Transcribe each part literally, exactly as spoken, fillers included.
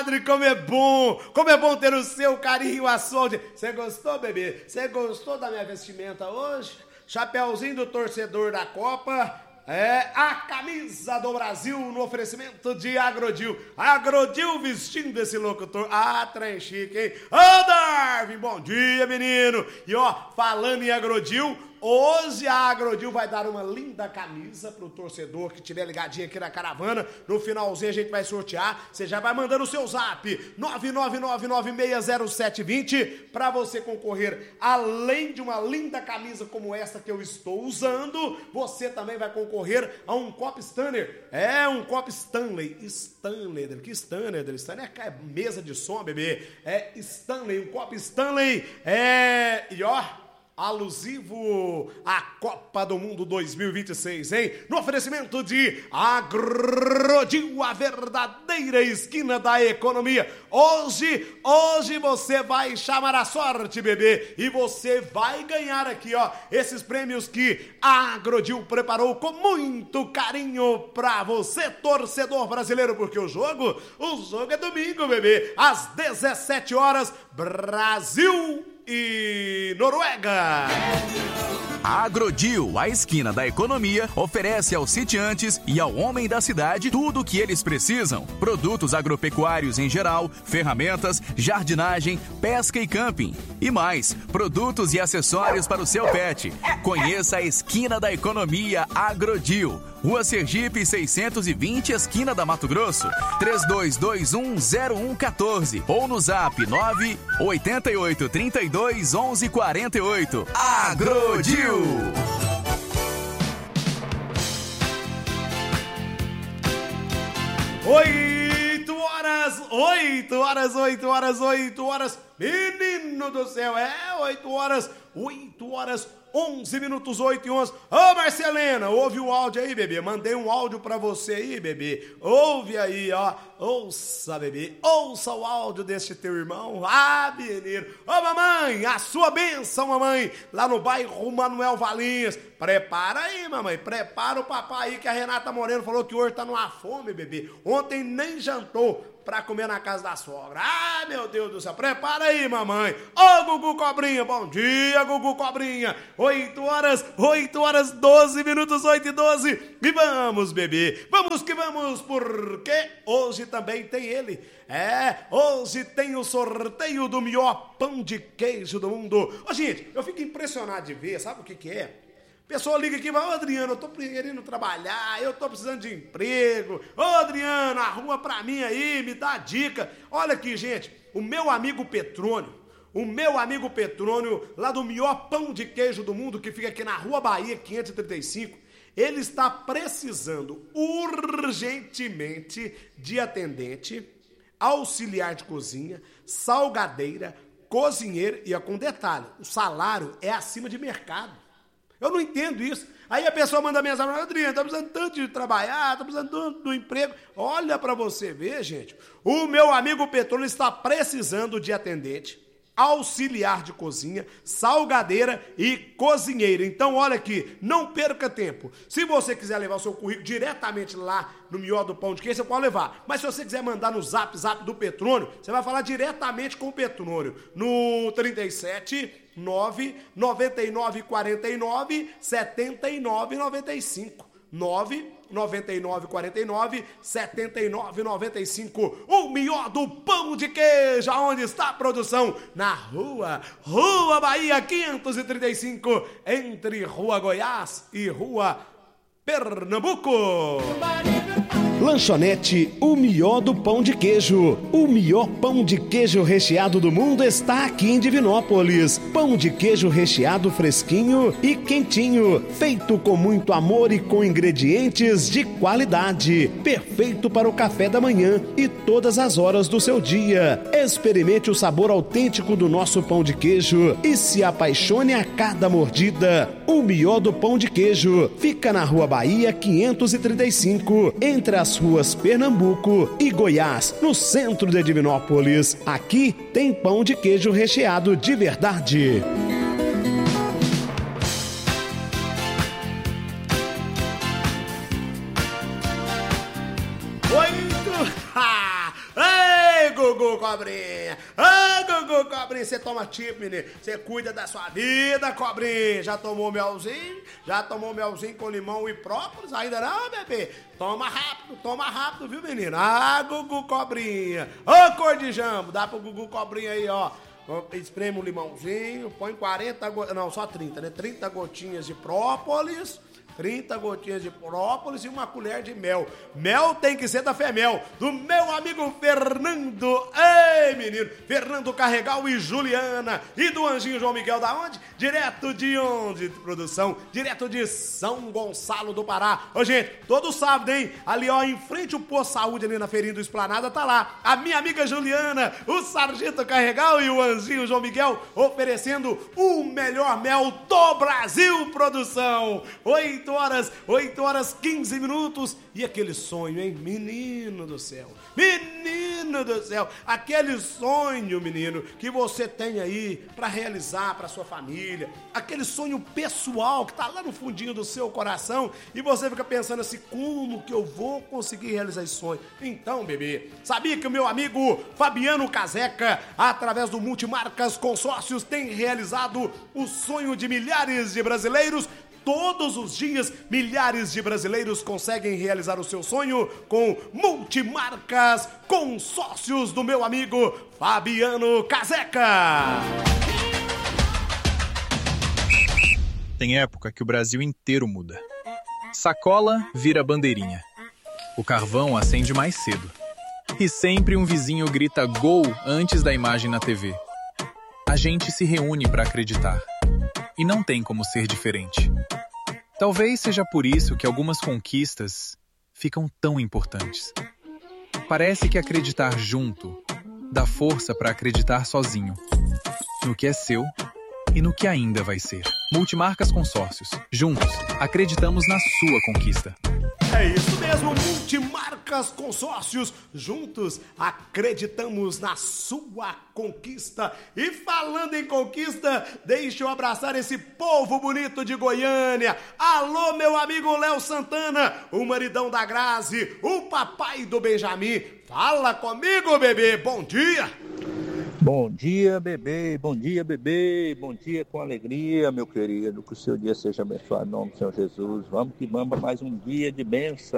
comadre, como é bom, como é bom ter o seu carinho, a sua audiência. Você gostou, bebê? Você gostou da minha vestimenta hoje? Chapeuzinho do torcedor da Copa. É a camisa do Brasil no oferecimento de Agrodil. Agrodil vestindo esse locutor. Ah, trem chique, hein? Ô, Darwin, bom dia, menino. E ó, falando em Agrodil, hoje a Agrodil vai dar uma linda camisa pro torcedor que tiver ligadinho aqui na caravana. No finalzinho a gente vai sortear. Você já vai mandando o seu zap nove nove nove nove seis zero sete dois zero pra você concorrer. Além de uma linda camisa como essa que eu estou usando, você também vai concorrer a um copo Stanley. É, um copo Stanley. Stanley, que Stanley? Stanley é mesa de som, bebê. É Stanley, um copo Stanley. É, e ó, alusivo à Copa do Mundo dois mil e vinte e seis, hein? No oferecimento de Agrodil, a verdadeira esquina da economia. Hoje, hoje você vai chamar a sorte, bebê, e você vai ganhar aqui, ó, esses prêmios que a Agrodil preparou com muito carinho pra você, torcedor brasileiro, porque o jogo, o jogo é domingo, bebê, às dezessete horas, Brasil e Noruega. A Agrodil, a esquina da economia, oferece aos sitiantes e ao homem da cidade tudo o que eles precisam. Produtos agropecuários em geral, ferramentas, jardinagem, pesca e camping. E mais, produtos e acessórios para o seu pet. Conheça a esquina da economia Agrodil. Rua Sergipe seiscentos e vinte, esquina da Mato Grosso. três dois dois um zero um um quatro ou no zap nove oito oito, três dois, onze, quarenta e oito. Agrodil. Oito horas, oito horas, oito horas, oito horas. Menino do céu, é oito horas, oito horas, onze minutos, oito e onze. Ô, Marcelena, ouve o áudio aí, bebê. Mandei um áudio pra você aí, bebê. Ouve aí, ó. Ouça, bebê. Ouça o áudio deste teu irmão. Ah, menino. Ô, mamãe, a sua bênção, mamãe. Lá no bairro Manuel Valinhas. Prepara aí, mamãe. Prepara o papai aí, que a Renata Moreno falou que hoje tá numa fome, bebê. Ontem nem jantou pra comer na casa da sogra. Ah, meu Deus do céu. Prepara aí, mamãe. Ô, Gugu Cobrinha. Bom dia, Gugu Cobrinha. oito horas, oito horas, doze minutos, oito e doze. E vamos, bebê. Vamos que vamos, porque hoje também tem ele. É, hoje tem o sorteio do melhor pão de queijo do mundo. Ô, gente, eu fico impressionado de ver, sabe o que que é? Pessoa liga aqui e fala, ô, Adriano, eu tô querendo trabalhar, eu tô precisando de emprego. Ô, Adriano, arruma pra mim aí, me dá dica. Olha aqui, gente, o meu amigo Petrônio, o meu amigo Petrônio, lá do melhor pão de queijo do mundo, que fica aqui na Rua Bahia quinhentos e trinta e cinco, ele está precisando urgentemente de atendente, auxiliar de cozinha, salgadeira, cozinheiro, e é com detalhe, o salário é acima de mercado. Eu não entendo isso. Aí a pessoa manda mensagem, Adriano, tá precisando tanto de trabalhar, tá precisando tanto do emprego. Olha pra você ver, gente. O meu amigo Petrônio está precisando de atendente, auxiliar de cozinha, salgadeira e cozinheira. Então, olha aqui, não perca tempo. Se você quiser levar o seu currículo diretamente lá no Melhor do Pão de Queijo, você pode levar. Mas se você quiser mandar no zap, zap do Petrônio, você vai falar diretamente com o Petrônio. No trinta e sete, nove, noventa e nove, quarenta e nove, setenta e nove, noventa e cinco. nove, noventa e nove, quarenta e nove, setenta e nove, noventa e cinco. O melhor do pão de queijo. Onde está a produção? Na rua, Rua Bahia quinhentos e trinta e cinco, entre Rua Goiás e Rua Pernambuco. Lanchonete O Melhor do Pão de Queijo. O melhor pão de queijo recheado do mundo está aqui em Divinópolis. Pão de queijo recheado fresquinho e quentinho, feito com muito amor e com ingredientes de qualidade. Perfeito para o café da manhã e todas as horas do seu dia. Experimente o sabor autêntico do nosso pão de queijo e se apaixone a cada mordida. O Melhor do Pão de Queijo fica na Rua Bahia quinhentos e trinta e cinco, entre as ruas Pernambuco e Goiás, no centro de Divinópolis. Aqui tem pão de queijo recheado de verdade. Oito! Ha! Ei, Gugu! Gugu Cobrinha. Ô, Gugu Cobrinha, você toma tipo, menino. Você cuida da sua vida, Cobrinha. Já tomou melzinho? Já tomou melzinho com limão e própolis? Ainda não, bebê? Toma rápido, toma rápido, viu, menino? Ah, Gugu Cobrinha. Ô, cor de jambo, dá pro Gugu Cobrinha aí, ó. Espreme um limãozinho, põe quarenta, go... não, só trinta, né? trinta gotinhas de própolis, trinta gotinhas de própolis e uma colher de mel. Mel tem que ser da Femel, do meu amigo Fernando. Ei, menino, Fernando Carregal e Juliana. E do Anjinho João Miguel, da onde? Direto de onde, produção? Direto de São Gonçalo do Pará. Ô, gente, todo sábado, hein? Ali, ó, em frente ao Posto Saúde, ali na feirinha do Esplanada, tá lá a minha amiga Juliana, o Sargento Carregal e o Anjinho João Miguel oferecendo o melhor mel do Brasil, produção. Oito horas, oito horas, quinze minutos. E aquele sonho, hein? Menino do céu, menino do céu, aquele sonho, menino, que você tem aí pra realizar pra sua família, aquele sonho pessoal que tá lá no fundinho do seu coração e você fica pensando assim, como que eu vou conseguir realizar esse sonho? Então, bebê, sabia que o meu amigo Fabiano Caseca, através do Multimarcas Consórcios, tem realizado o sonho de milhares de brasileiros? Todos os dias, milhares de brasileiros conseguem realizar o seu sonho com Multimarcas Consórcios do meu amigo Fabiano Caseca. Tem época que o Brasil inteiro muda. Sacola vira bandeirinha. O carvão acende mais cedo. E sempre um vizinho grita gol antes da imagem na T V. A gente se reúne para acreditar. E não tem como ser diferente. Talvez seja por isso que algumas conquistas ficam tão importantes. Parece que acreditar junto dá força para acreditar sozinho. No que é seu e no que ainda vai ser. Multimarcas Consórcios. Juntos, acreditamos na sua conquista. É isso mesmo, Multimarcas Consórcios. Juntos, acreditamos na sua conquista. E falando em conquista, deixa eu abraçar esse povo bonito de Goiânia. Alô, meu amigo Léo Santana, o maridão da Grazi, o papai do Benjamin. Fala comigo, bebê. Bom dia. Bom dia, bebê, bom dia, bebê, bom dia com alegria, meu querido, que o seu dia seja abençoado em nome do Senhor Jesus. Vamos que vamos, mais um dia de bênção.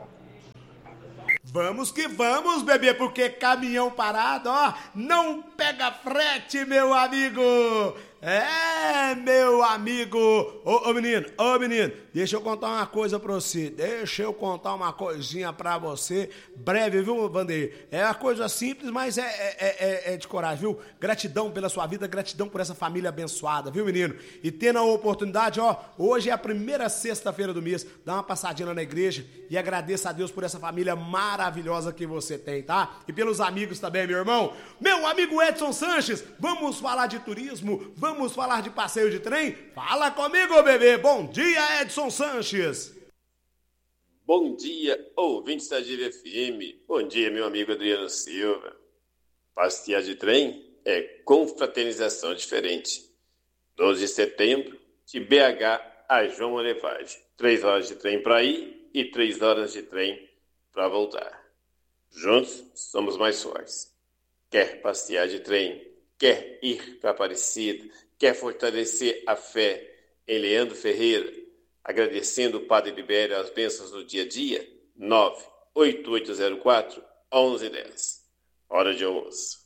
Vamos que vamos, bebê, porque caminhão parado, ó, não pega frete, meu amigo. É, meu amigo. Ô, ô menino, ô menino, deixa eu contar uma coisa pra você. Deixa eu contar uma coisinha pra você. Breve, viu, Vandeir? É uma coisa simples, mas é, é, é, é de coragem, viu? Gratidão pela sua vida, gratidão por essa família abençoada, viu, menino? E tendo a oportunidade, ó, hoje é a primeira sexta-feira do mês. Dá uma passadinha lá na igreja e agradeça a Deus por essa família maravilhosa que você tem, tá? E pelos amigos também, meu irmão. Meu amigo Edson Sanches, vamos falar de turismo, vamos Vamos falar de passeio de trem? Fala comigo, bebê. Bom dia, Edson Sanches. Bom dia, ouvintes da G V F M. Bom dia, meu amigo Adriano Silva. Passear de trem é confraternização diferente. doze de setembro, de B H a João Molevade. Três horas de trem para ir e três horas de trem para voltar. Juntos, somos mais fortes. Quer passear de trem? Quer ir para Aparecida? Quer fortalecer a fé em Leandro Ferreira, agradecendo o Padre Libério as bênçãos do dia a dia? nove oito oito zero quatro, onze dez. Hora de almoço.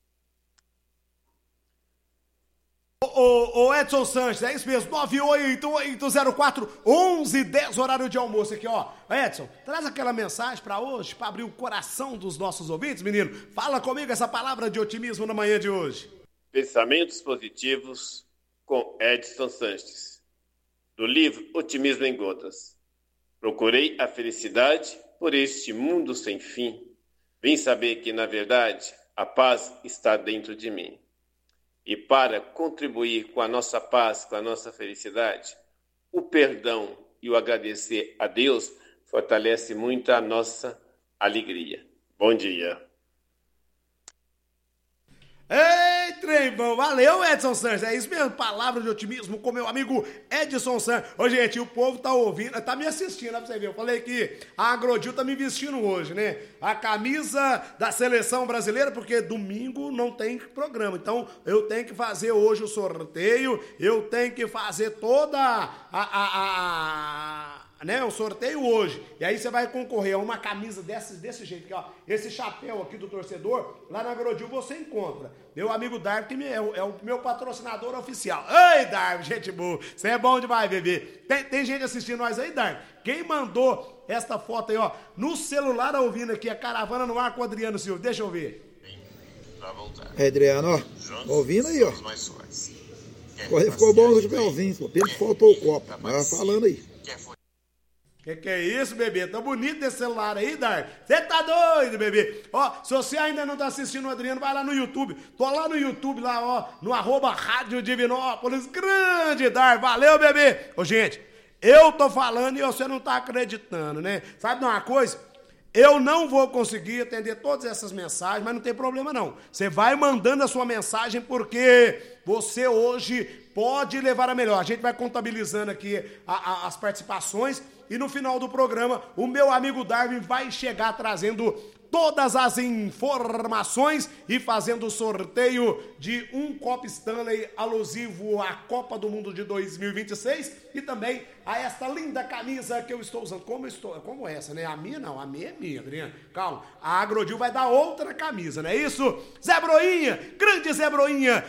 Ô, ô, ô Edson Sanches, é isso mesmo, nove oito oito zero quatro, onze dez, horário de almoço aqui, ó. Edson, traz aquela mensagem pra hoje, pra abrir o coração dos nossos ouvintes, menino. Fala comigo essa palavra de otimismo na manhã de hoje. Pensamentos positivos com Edson Sanches, do livro Otimismo em Gotas. Procurei a felicidade por este mundo sem fim. Vim saber que, na verdade, a paz está dentro de mim. E para contribuir com a nossa paz, com a nossa felicidade, o perdão e o agradecer a Deus fortalece muito a nossa alegria. Bom dia. Eita! trem bom. Valeu, Edson Santos. É isso mesmo, palavra de otimismo com meu amigo Edson Santos. Ô, gente, o povo tá ouvindo, tá me assistindo, pra você ver. Eu falei que a Agrodil tá me vestindo hoje, né? A camisa da seleção brasileira, porque domingo não tem programa. Então, eu tenho que fazer hoje o sorteio, eu tenho que fazer toda a... a, a, a né, o sorteio hoje, e aí você vai concorrer a uma camisa desse, desse jeito aqui, ó, esse chapéu aqui do torcedor, lá na Agrodil você encontra. Meu amigo Darwin, que é o, é o meu patrocinador oficial. Ei, Darwin, gente boa, você é bom demais, bebê. Tem, tem gente assistindo nós aí, Darwin? Quem mandou esta foto aí, ó, no celular ouvindo aqui, a caravana no ar com o Adriano Silva, deixa eu ver. É, Adriano, ó, ouvindo aí, ó. Correr ficou bom no chapéuzinho, pô, pelo que faltou o copo, mas falando aí. Que que é isso, bebê? Tá bonito esse celular aí, Dar. Você tá doido, bebê? Ó, se você ainda não tá assistindo o Adriano, vai lá no YouTube. Tô lá no YouTube, lá, ó, no arroba Rádio Divinópolis. Grande, Dar. Valeu, bebê. Ô, gente, eu tô falando e você não tá acreditando, né? Sabe de uma coisa? Eu não vou conseguir atender todas essas mensagens, mas não tem problema não. Você vai mandando a sua mensagem porque você hoje pode levar a melhor. A gente vai contabilizando aqui a, a, as participações e no final do programa o meu amigo Darwin vai chegar trazendo todas as informações e fazendo o sorteio de um copo Stanley alusivo à Copa do Mundo de dois mil e vinte e seis e também a esta linda camisa que eu estou usando. Como, estou, como essa, né? A minha não, a minha é minha, Adriano. Calma, a Agrodil vai dar outra camisa, não é isso? Zé Broinha, grande Zé Broinha,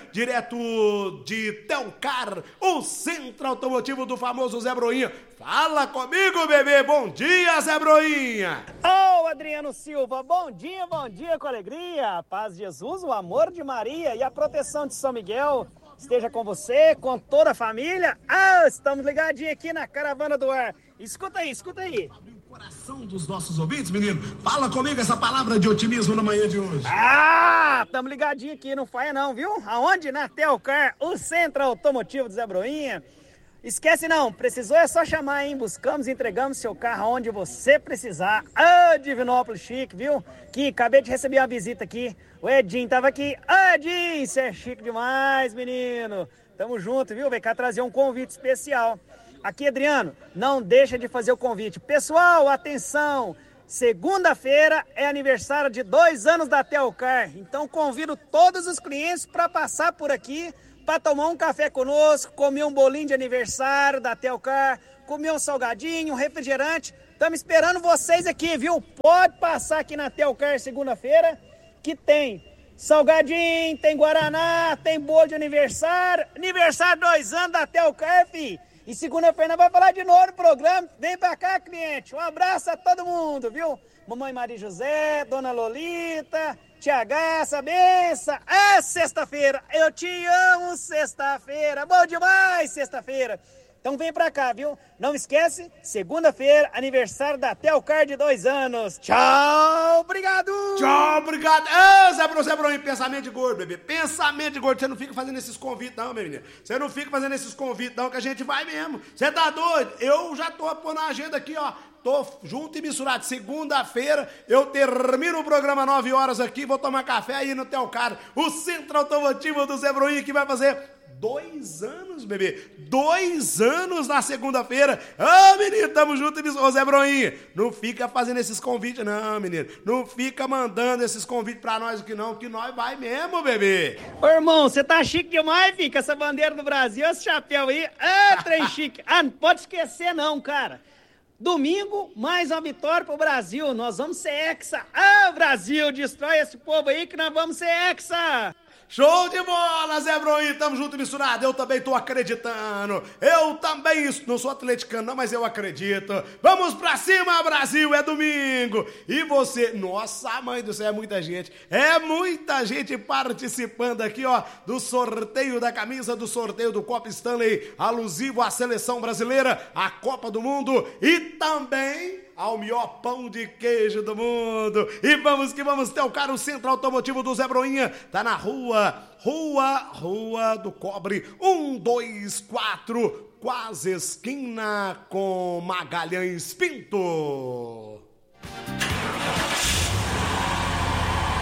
direto de Telcar, o centro automotivo do famoso Zé Broinha. Fala comigo, bebê, bom dia, Zé Broinha. Ô, oh, Adriano Silva, bom dia, bom dia com alegria. A paz de Jesus, o amor de Maria e a proteção de São Miguel esteja com você, com toda a família. Ah, estamos ligadinhos aqui na Caravana do Ar. Escuta aí, escuta aí. Abre o coração dos nossos ouvintes, menino. Fala comigo essa palavra de otimismo na manhã de hoje. Ah, estamos ligadinhos aqui, não falha não, viu? Aonde? Na Telcar, o centro automotivo do Zé Broinha. Esquece não, precisou é só chamar, hein? Buscamos e entregamos seu carro onde você precisar. Ah, Divinópolis chique, viu? Que acabei de receber uma visita aqui. O Edinho tava aqui. Ah, Edinho, você é chique demais, menino. Tamo junto, viu? Vem cá trazer um convite especial. Aqui, Adriano, não deixa de fazer o convite. Pessoal, atenção! Segunda-feira é aniversário de dois anos da Telcar. Então convido todos os clientes para passar por aqui para tomar um café conosco, comer um bolinho de aniversário da Telcar, comer um salgadinho, um refrigerante. Estamos esperando vocês aqui, viu? Pode passar aqui na Telcar segunda-feira, que tem salgadinho, tem guaraná, tem bolo de aniversário. Aniversário dois anos da Telcar, fi. E segunda-feira nós vamos falar de novo no programa. Vem pra cá, cliente. Um abraço a todo mundo, viu? Mamãe Maria José, Dona Lolita, Tia Gaça, benção. É sexta-feira. Eu te amo, sexta-feira. Bom demais, sexta-feira. Então vem pra cá, viu? Não esquece, segunda-feira, aniversário da Telcar de dois anos. Tchau, obrigado! Tchau, obrigado! Ah, Zé Bruno, Zé Bruno, pensamento de gordo, bebê. Pensamento de gordo. Você não fica fazendo esses convites, não, meu menino. Você não fica fazendo esses convites, não, que a gente vai mesmo. Você tá doido? Eu já tô pondo a agenda aqui, ó. Tô junto e misturado. Segunda-feira eu termino o programa nove horas aqui, vou tomar café aí no Telcar, o centro automotivo do Zé Broinha, que vai fazer dois anos, bebê. Dois anos na segunda-feira. Ah, menino, tamo junto e misturado. Ô, Zé Broinha, não fica fazendo esses convites, não, menino. Não fica mandando esses convites pra nós aqui, não, que nós vai mesmo, bebê. Ô, irmão, você tá chique demais, filho, com essa bandeira do Brasil, esse chapéu aí. Ah, trem chique. Ah, não pode esquecer, não, cara. Domingo, mais uma vitória pro Brasil. Nós vamos ser hexa. Ah, Brasil, destrói esse povo aí que nós vamos ser hexa. Show de bola, Zé Broinha, tamo junto e misturado, eu também tô acreditando, eu também não sou atleticano não, mas eu acredito, vamos pra cima, Brasil, é domingo, e você, nossa mãe do céu, é muita gente, é muita gente participando aqui, ó, do sorteio da camisa, do sorteio do Copa Stanley, alusivo à seleção brasileira, à Copa do Mundo, e também ao melhor pão de queijo do mundo. E vamos que vamos, Telcar, o centro automotivo do Zé Broinha, tá na rua, rua, rua do Cobre, um, dois, quatro, quase esquina com Magalhães Pinto.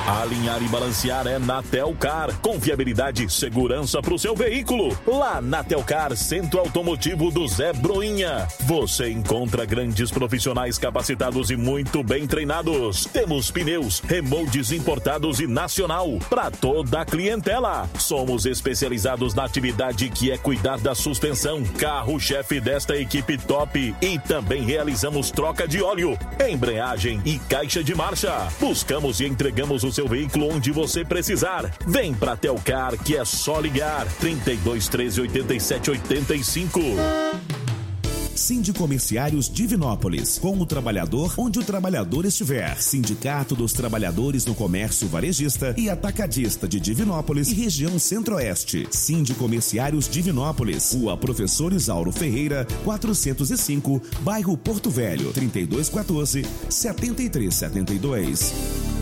Alinhar e balancear é na Telcar. Confiabilidade e segurança para o seu veículo. Lá na Telcar, Centro Automotivo do Zé Broinha. Você encontra grandes profissionais capacitados e muito bem treinados. Temos pneus, remoldes importados e nacional para toda a clientela. Somos especializados na atividade que é cuidar da suspensão, carro-chefe desta equipe top. E também realizamos troca de óleo, embreagem e caixa de marcha. Buscamos e entregamos o seu veículo onde você precisar. Vem pra Telcar, que é só ligar. trinta e dois, treze, oitenta e sete, oitenta e cinco. Sindicomerciários Divinópolis, com o trabalhador onde o trabalhador estiver. Sindicato dos Trabalhadores do Comércio Varejista e Atacadista de Divinópolis e região Centro-Oeste. Sindicomerciários Divinópolis, Rua Professor Isauro Ferreira, quatrocentos e cinco, bairro Porto Velho, trinta e dois, quatorze, setenta e três, setenta e dois.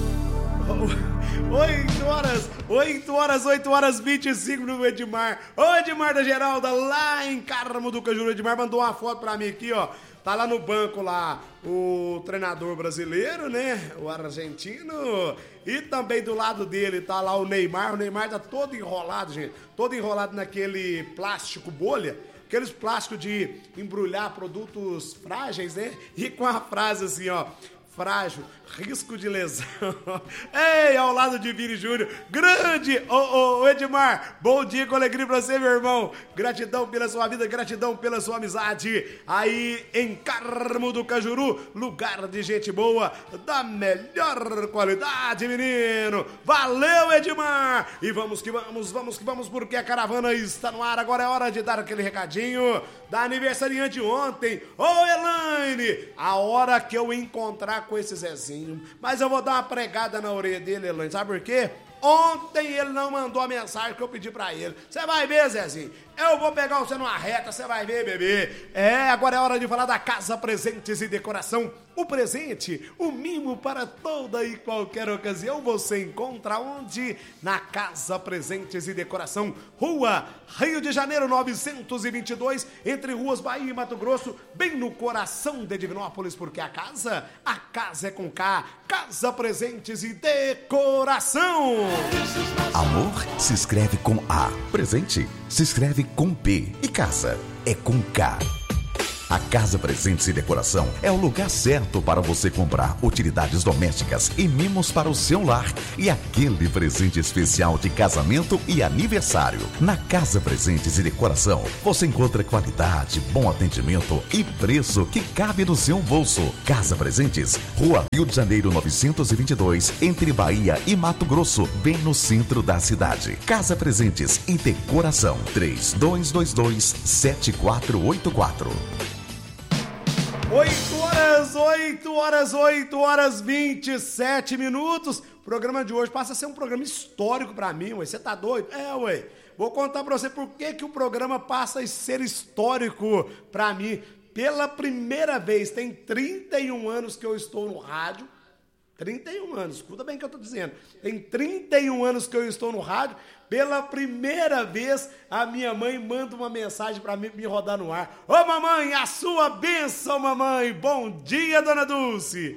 oito horas, oito horas, oito horas, vinte e cinco no Edmar. Ô Edmar da Geralda, lá em Carmo do Cajuru. Edmar mandou uma foto pra mim aqui, ó. Tá lá no banco lá o treinador brasileiro, né? O argentino. E também do lado dele tá lá o Neymar. O Neymar tá todo enrolado, gente. Todo enrolado naquele plástico bolha. Aqueles plásticos de embrulhar produtos frágeis, né? E com a frase assim, ó. Frágil, risco de lesão. Ei, ao lado de Vini Júnior. Grande, ô, ô, ô Edmar, bom dia com alegria pra você, meu irmão. Gratidão pela sua vida, gratidão pela sua amizade. Aí em Carmo do Cajuru, lugar de gente boa, da melhor qualidade, menino. Valeu, Edmar. E vamos que vamos, vamos que vamos, porque a caravana está no ar. Agora é hora de dar aquele recadinho da aniversariante ontem. Ô, Elaine, a hora que eu encontrar com esse Zezinho, mas eu vou dar uma pregada na orelha dele, Elaine, sabe por quê? Ontem ele não mandou a mensagem que eu pedi pra ele. Você vai ver, Zezinho, eu vou pegar você numa reta, você vai ver, bebê. É, agora é hora de falar da Casa Presentes e Decoração. O presente, o mimo para toda e qualquer ocasião, você encontra onde? Na Casa Presentes e Decoração, Rua Rio de Janeiro novecentos e vinte e dois, entre Ruas Bahia e Mato Grosso, bem no coração de Divinópolis, porque a casa, a casa é com K. Casa Presentes e Decoração. Amor se escreve com A, presente se escreve com P e casa é com K. A Casa Presentes e Decoração é o lugar certo para você comprar utilidades domésticas e mimos para o seu lar e aquele presente especial de casamento e aniversário. Na Casa Presentes e Decoração, você encontra qualidade, bom atendimento e preço que cabe no seu bolso. Casa Presentes, Rua Rio de Janeiro novecentos e vinte e dois, entre Bahia e Mato Grosso, bem no centro da cidade. Casa Presentes e Decoração, três dois dois dois, sete quatro oito quatro. oito horas, oito horas, oito horas, vinte e sete minutos. O programa de hoje passa a ser um programa histórico pra mim, ué. Você tá doido? É, ué. Vou contar pra você por que que o programa passa a ser histórico pra mim. Pela primeira vez, tem trinta e um anos que eu estou no rádio. trinta e um anos, escuta bem o que eu tô dizendo. Tem trinta e um anos que eu estou no rádio. Pela primeira vez, a minha mãe manda uma mensagem pra mim me rodar no ar. Ô, mamãe, a sua bênção, mamãe. Bom dia, dona Dulce.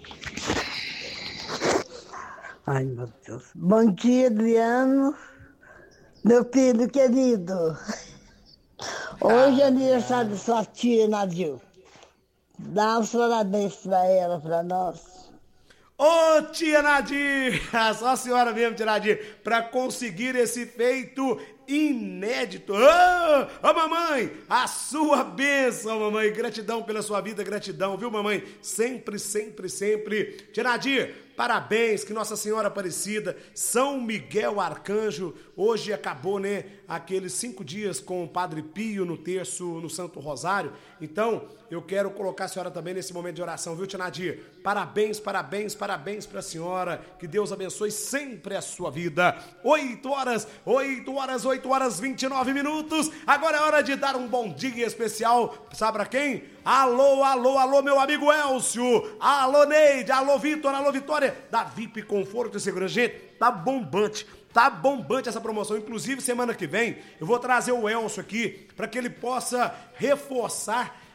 Ai, meu Deus. Bom dia, Adriano. Meu filho querido. Hoje é aniversário de sua tia, Nadir. Dá uns parabéns pra ela, pra nós. Ô, tia Nadir, só a senhora mesmo, tia Nadir, para conseguir esse feito inédito. Ô, ô, mamãe, a sua bênção, mamãe. Gratidão pela sua vida, gratidão, viu, mamãe? Sempre, sempre, sempre. Tia Nadir, parabéns, que Nossa Senhora Aparecida, São Miguel Arcanjo, hoje acabou, né, aqueles cinco dias com o Padre Pio no terço, no Santo Rosário. Então, eu quero colocar a senhora também nesse momento de oração, viu, tia Nadir? Parabéns, parabéns, parabéns pra senhora, que Deus abençoe sempre a sua vida. Oito horas, oito horas, oito horas, vinte e nove minutos. Agora é hora de dar um bom dia especial, sabe pra quem? Alô, alô, alô, meu amigo Elcio. Alô, Neide, alô, Vitor, alô, Vitória. Da V I P Conforto e Segurança. Gente, tá bombante. Tá bombante essa promoção. Inclusive, semana que vem, eu vou trazer o Elcio aqui para que ele possa reforçar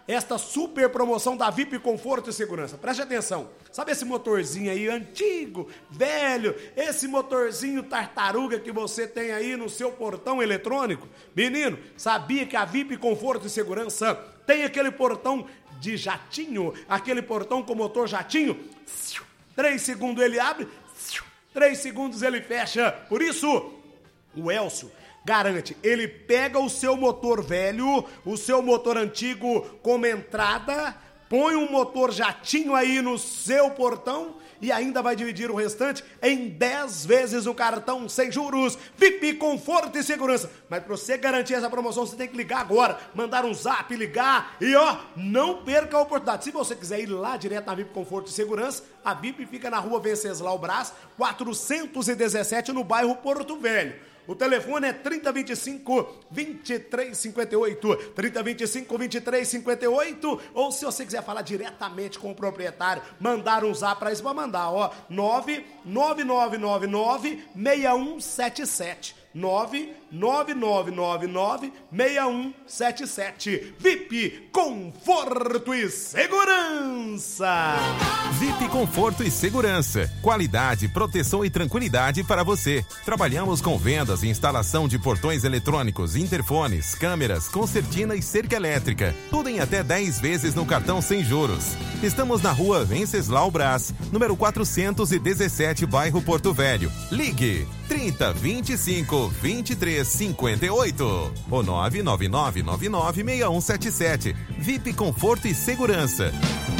esta super promoção da V I P Conforto e Segurança. Preste atenção. Sabe esse motorzinho aí antigo, velho, esse motorzinho tartaruga que você tem aí no seu portão eletrônico? Menino, sabia que a V I P Conforto e Segurança tem aquele portão de jatinho, aquele portão com motor jatinho? Três segundos ele abre, três segundos ele fecha. Por isso, o Elcio garante, ele pega o seu motor velho, o seu motor antigo como entrada, põe um motor jatinho aí no seu portão e ainda vai dividir o restante em dez vezes o cartão sem juros. V I P Conforto e Segurança. Mas para você garantir essa promoção, você tem que ligar agora, mandar um zap, ligar e ó, não perca a oportunidade. Se você quiser ir lá direto na V I P Conforto e Segurança, a V I P fica na rua Venceslau Brás, quatrocentos e dezessete, no bairro Porto Velho. O telefone é trinta, vinte e cinco, vinte e três cinquenta e oito, trinta, vinte e cinco, vinte e três cinquenta e oito, ou se você quiser falar diretamente com o proprietário, mandar um zap para isso, vai mandar, ó, nove nove nove nove nove seis um sete sete, nove nove nove nove nove seis um sete sete. V I P Conforto e Segurança. V I P Conforto e Segurança. Qualidade, proteção e tranquilidade para você. Trabalhamos com vendas e instalação de portões eletrônicos, interfones, câmeras, concertina e cerca elétrica. Tudo em até dez vezes no cartão sem juros. Estamos na rua Venceslau Brás, número quatrocentos e dezessete, bairro Porto Velho. Ligue trinta, vinte e cinco, vinte e três cinquenta e oito ou nove nove nove nove nove seis um sete sete. V I P Conforto e Segurança.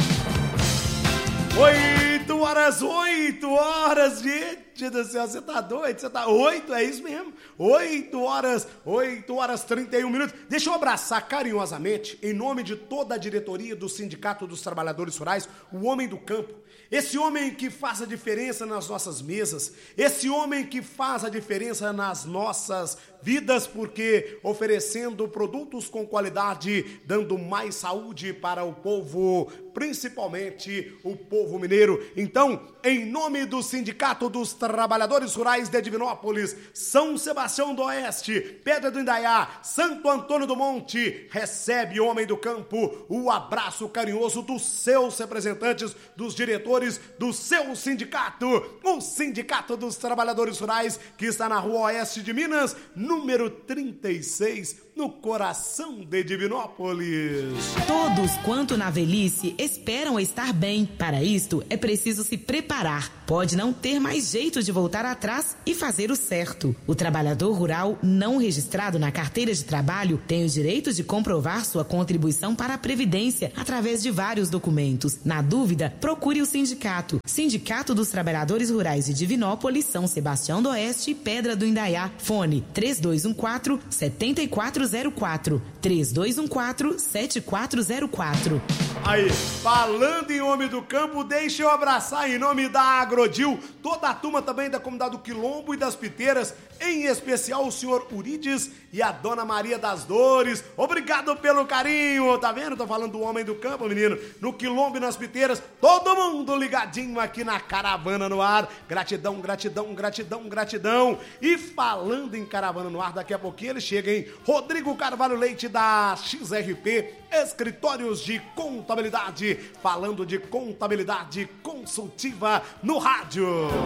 Oito horas, oito horas, gente do céu, você tá doido? Você tá oito, é isso mesmo? Oito horas, oito horas, trinta e um minutos. Deixa eu abraçar carinhosamente, em nome de toda a diretoria do Sindicato dos Trabalhadores Rurais, o homem do campo. Esse homem que faz a diferença nas nossas mesas, esse homem que faz a diferença nas nossas vidas, porque oferecendo produtos com qualidade, dando mais saúde para o povo, principalmente o povo mineiro. Então, em nome do Sindicato dos Trabalhadores Rurais de Divinópolis, São Sebastião do Oeste, Pedra do Indaiá, Santo Antônio do Monte, recebe, homem do campo, o abraço carinhoso dos seus representantes, dos diretores do seu sindicato, o Sindicato dos Trabalhadores Rurais, que está na Rua Oeste de Minas, número trinta e seis, no coração de Divinópolis. Todos quanto na velhice esperam estar bem. Para isto é preciso se preparar. Pode não ter mais jeito de voltar atrás e fazer o certo. O trabalhador rural não registrado na carteira de trabalho tem o direito de comprovar sua contribuição para a Previdência através de vários documentos. Na dúvida, procure o sindicato. Sindicato dos Trabalhadores Rurais de Divinópolis, São Sebastião do Oeste e Pedra do Indaiá. Fone três dois um quatro, sete quatro zero quatro, três dois um quatro, sete quatro zero quatro. Aí, falando em homem do campo, deixa eu abraçar em nome da Agrodil, toda a turma também da comunidade do Quilombo e das Piteiras, em especial o senhor Urides e a dona Maria das Dores. Obrigado pelo carinho, tá vendo? Tô falando do homem do campo, menino. No Quilombo e nas Piteiras, todo mundo ligadinho aqui na Caravana no Ar. Gratidão, gratidão, gratidão, gratidão. E falando em Caravana no Ar, daqui a pouquinho ele chega, hein? Rodrigo Carvalho Leite da X R P, Escritórios de Contabilidade, falando de contabilidade consultiva no rádio.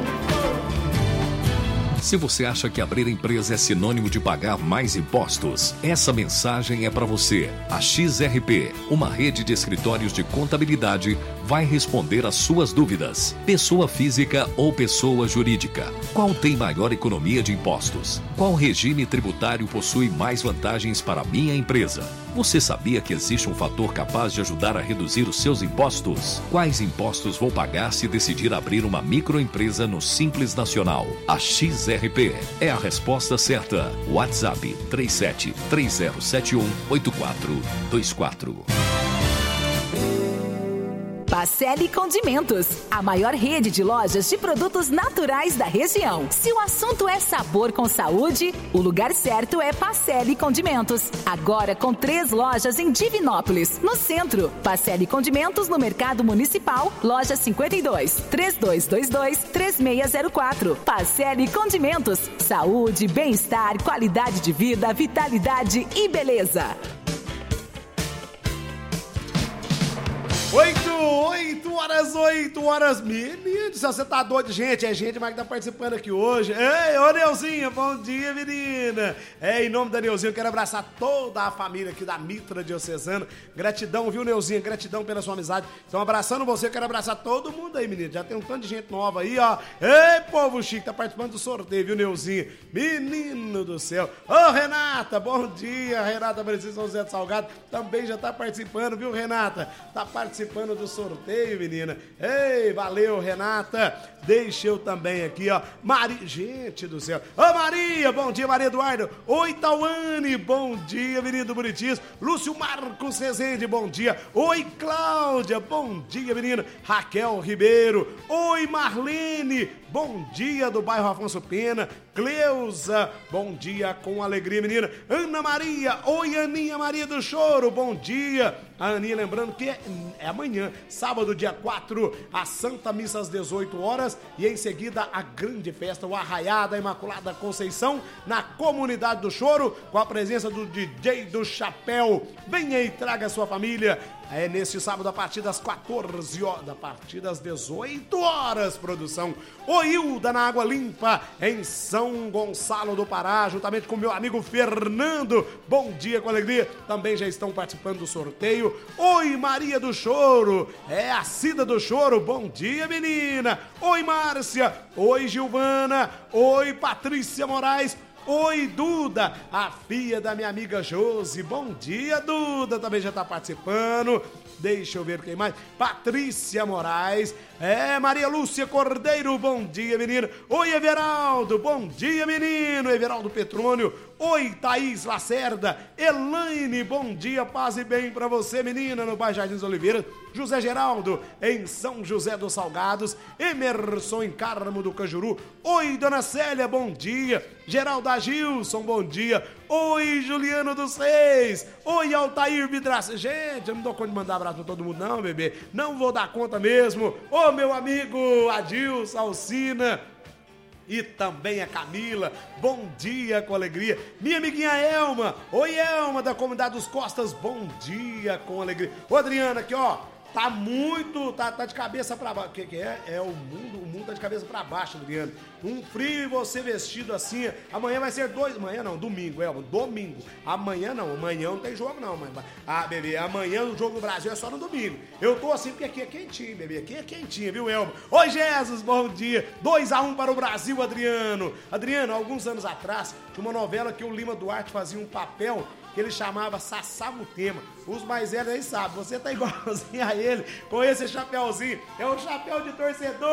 Se você acha que abrir empresa é sinônimo de pagar mais impostos, essa mensagem é para você. A X R P, uma rede de escritórios de contabilidade, vai responder às suas dúvidas. Pessoa física ou pessoa jurídica? Qual tem maior economia de impostos? Qual regime tributário possui mais vantagens para a minha empresa? Você sabia que existe um fator capaz de ajudar a reduzir os seus impostos? Quais impostos vou pagar se decidir abrir uma microempresa no Simples Nacional? A X R P é a resposta certa. WhatsApp três sete três zero sete um oito quatro dois quatro. Pacelli Condimentos, a maior rede de lojas de produtos naturais da região. Se o assunto é sabor com saúde, o lugar certo é Pacelli Condimentos. Agora com três lojas em Divinópolis, no centro. Pacelli Condimentos no Mercado Municipal, loja cinquenta e dois, três dois dois dois, três seis zero quatro. Pacelli Condimentos, saúde, bem-estar, qualidade de vida, vitalidade e beleza. Oito, oito horas, oito horas, menino, se você tá doido, gente, é gente mais que tá participando aqui hoje. Ei, ô Neuzinha, bom dia, menina. É, em nome da Neuzinha, eu quero abraçar toda a família aqui da Mitra Diocesana. Gratidão, viu, Neuzinha, gratidão pela sua amizade. Então, abraçando você, eu quero abraçar todo mundo aí, menino. Já tem um tanto de gente nova aí, ó. Ei, povo chique, tá participando do sorteio, viu, Neuzinha? Menino do céu. Ô, Renata, bom dia. Renata Aparecida São José do Salgado também já tá participando, viu, Renata? Tá participando do sorteio, menina. Ei, valeu, Renata. Deixa eu também aqui, ó. Maria, gente do céu. Ô, Maria, bom dia, Maria Eduardo. Oi, Tauane, bom dia, menino do Bonitis. Lúcio Marcos Rezende, bom dia. Oi, Cláudia, bom dia, menina. Raquel Ribeiro. Oi, Marlene, bom dia do bairro Afonso Pena. Cleusa, bom dia com alegria, menina. Ana Maria, oi, Aninha Maria do Choro, bom dia. A Aninha, lembrando que é, é amanhã, sábado, dia quatro, a Santa Missa às dezoito horas e em seguida a grande festa, o Arraiá da Imaculada Conceição, na Comunidade do Choro, com a presença do D J do Chapéu. Venha e traga a sua família. É neste sábado a partir das quatorze horas, a partir das dezoito horas, produção. O Hilda na Água Limpa, em São Gonçalo do Pará, juntamente com meu amigo Fernando. Bom dia com alegria, também já estão participando do sorteio. Oi, Maria do Choro, é a Cida do Choro, bom dia, menina. Oi, Márcia, oi, Gilvana, oi, Patrícia Moraes. Oi, Duda, a filha da minha amiga Josi. Bom dia, Duda, também já tá participando. Deixa eu ver quem mais. Patrícia Moraes. É, Maria Lúcia Cordeiro, bom dia, menino. Oi, Everaldo, bom dia, menino. Everaldo Petrônio. Oi, Thaís Lacerda. Elaine, bom dia, paz e bem pra você, menina, no bairro Jardins Oliveira. José Geraldo, em São José dos Salgados. Emerson, em Carmo do Cajuru. Oi, Dona Célia, bom dia. Geraldo Agilson, bom dia. Oi, Juliano dos Reis. Oi, Altair Vidraça. Gente, eu não dou conta de mandar abraço pra todo mundo não, bebê. Não vou dar conta mesmo. Ô, meu amigo Adilson, Alcina e também a Camila. Bom dia com alegria. Minha amiguinha Elma. Oi, Elma, da Comunidade dos Costas. Bom dia com alegria. Ô, Adriana, aqui, ó. Tá muito, tá, tá de cabeça pra baixo. O que que é? É o mundo, o mundo tá de cabeça pra baixo, Adriano. Um frio e você vestido assim. Amanhã vai ser dois, amanhã não, domingo, é, domingo. Amanhã não, amanhã não tem jogo não, mãe. Ah, bebê, amanhã o jogo do Brasil é só no domingo. Eu tô assim porque aqui é quentinho, bebê, aqui é quentinho, viu, Elmo? Oi, Jesus, bom dia. dois a um para o Brasil, Adriano. Adriano, alguns anos atrás, tinha uma novela que o Lima Duarte fazia um papel que ele chamava Sassamutema. Os mais velhos aí sabem, você tá igualzinho a ele, com esse chapéuzinho. É um chapéu de torcedor.